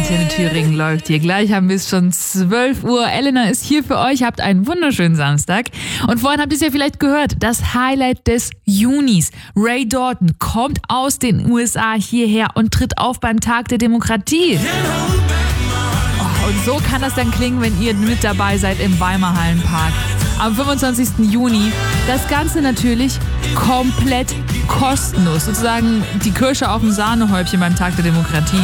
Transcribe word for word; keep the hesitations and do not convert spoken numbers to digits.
Antenne Thüringen läuft hier. Gleich haben wir es schon zwölf Uhr. Elena ist hier für euch. Habt einen wunderschönen Samstag. Und vorhin habt ihr es ja vielleicht gehört. Das Highlight des Junis. Ray Dalton kommt aus den U S A hierher und tritt auf beim Tag der Demokratie. Oh, und so kann das dann klingen, wenn ihr mit dabei seid im Weimar Hallenpark. Am fünfundzwanzigsten Juni. Das Ganze natürlich komplett kostenlos. Sozusagen die Kirsche auf dem Sahnehäubchen beim Tag der Demokratie.